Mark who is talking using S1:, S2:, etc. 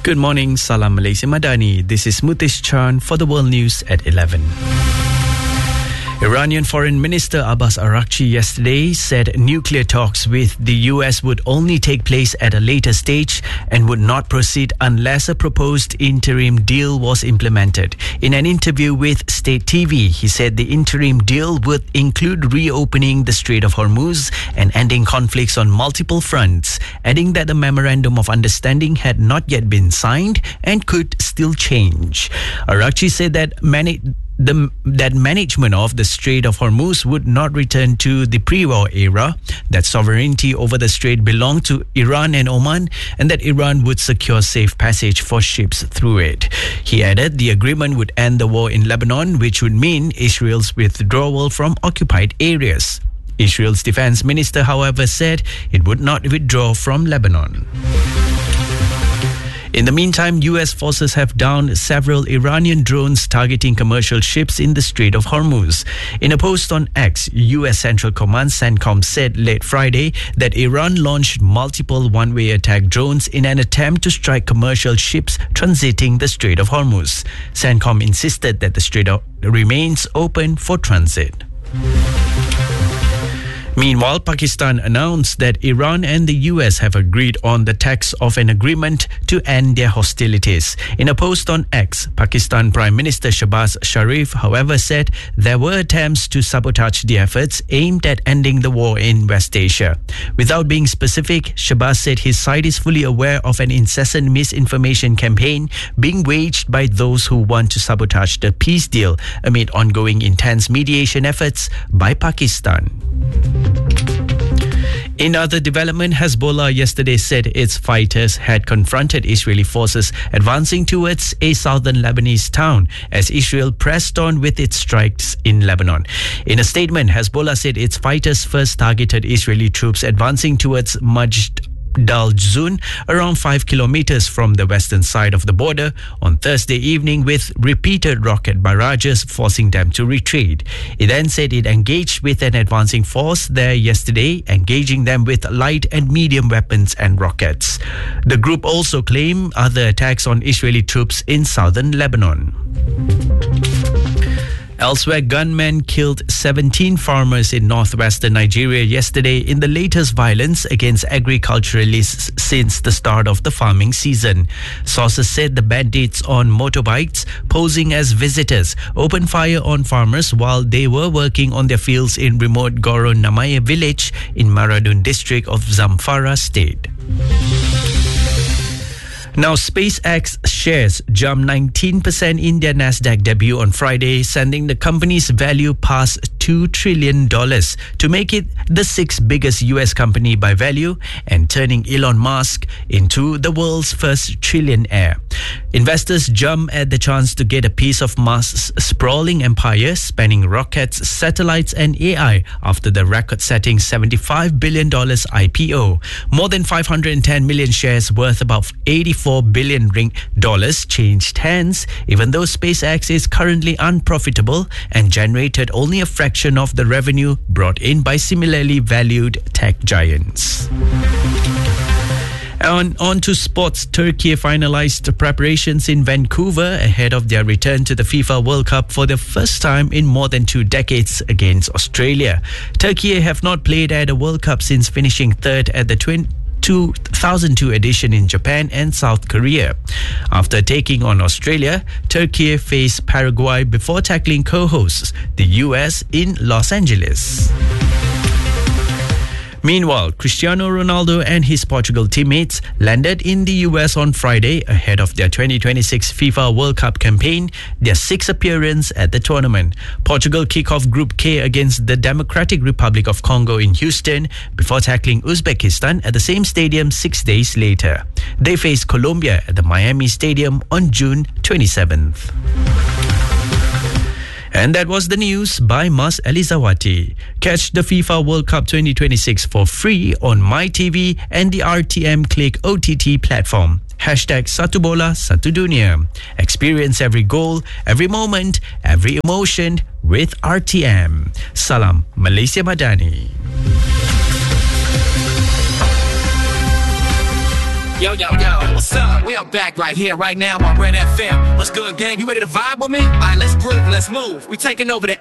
S1: Good morning, Salam Malaysia Madani. This is Mutesh Chan for the World News at 11. Iranian Foreign Minister Abbas Araghchi yesterday said nuclear talks with the US would only take place at a later stage and would not proceed unless a proposed interim deal was implemented. In an interview with State TV, he said the interim deal would include reopening the Strait of Hormuz and ending conflicts on multiple fronts, adding that the Memorandum of Understanding had not yet been signed and could still change. Araghchi said that management of the Strait of Hormuz would not return to the pre-war era, that sovereignty over the strait belonged to Iran and Oman, and that Iran would secure safe passage for ships through it. He added the agreement would end the war in Lebanon, which would mean Israel's withdrawal from occupied areas. Israel's defense minister, however, said it would not withdraw from Lebanon. In the meantime, US forces have downed several Iranian drones targeting commercial ships in the Strait of Hormuz. In a post on X, US Central Command CENTCOM said late Friday that Iran launched multiple one-way attack drones in an attempt to strike commercial ships transiting the Strait of Hormuz. CENTCOM insisted that the strait remains open for transit. Meanwhile, Pakistan announced that Iran and the US have agreed on the text of an agreement to end their hostilities. In a post on X, Pakistan Prime Minister Shehbaz Sharif, however, said there were attempts to sabotage the efforts aimed at ending the war in West Asia. Without being specific, Shehbaz said his side is fully aware of an incessant misinformation campaign being waged by those who want to sabotage the peace deal amid ongoing intense mediation efforts by Pakistan. In other development, Hezbollah yesterday said its fighters had confronted Israeli forces advancing towards a southern Lebanese town as Israel pressed on with its strikes in Lebanon. In a statement, Hezbollah said its fighters first targeted Israeli troops advancing towards Majd Al-Zun, around 5 kilometers from the western side of the border, on Thursday evening with repeated rocket barrages forcing them to retreat. It then said it engaged with an advancing force there yesterday, engaging them with light and medium weapons and rockets. The group also claimed other attacks on Israeli troops in southern Lebanon. Elsewhere, gunmen killed 17 farmers in northwestern Nigeria yesterday in the latest violence against agriculturalists since the start of the farming season. Sources said the bandits on motorbikes, posing as visitors, opened fire on farmers while they were working on their fields in remote Goro Namaya village in Maradun district of Zamfara state. Now, SpaceX shares jumped 19% in their Nasdaq debut on Friday, sending the company's value past $2 trillion to make it the sixth biggest US company by value and turning Elon Musk into the world's first trillionaire. Investors jump at the chance to get a piece of Musk's sprawling empire spanning rockets, satellites and AI after the record-setting $75 billion IPO. More than 510 million shares worth about $84 billion changed hands, even though SpaceX is currently unprofitable and generated only a fraction of the revenue brought in by similarly valued tech giants. On to sports. Turkey finalized preparations in Vancouver ahead of their return to the FIFA World Cup for the first time in more than 2 decades against Australia. Turkey have not played at a World Cup since finishing third at the 2002 edition in Japan and South Korea. After taking on Australia, Turkey faced Paraguay before tackling co-hosts, the US, in Los Angeles. Meanwhile, Cristiano Ronaldo and his Portugal teammates landed in the US on Friday ahead of their 2026 FIFA World Cup campaign, their 6th appearance at the tournament. Portugal kick off Group K against the Democratic Republic of Congo in Houston before tackling Uzbekistan at the same stadium 6 days later. They face Colombia at the Miami Stadium on June 27th. And that was the news by Mas Elizawati. Catch the FIFA World Cup 2026 for free on MyTV and the RTM Click OTT platform. #Satu Bola Satu Dunia. Experience every goal, every moment, every emotion with RTM. Salam Malaysia Madani.
S2: Yo, what's up? We are back right here, right now on Red FM. What's good, gang? You ready to vibe with me? All right, let's groove, let's move. We taking over the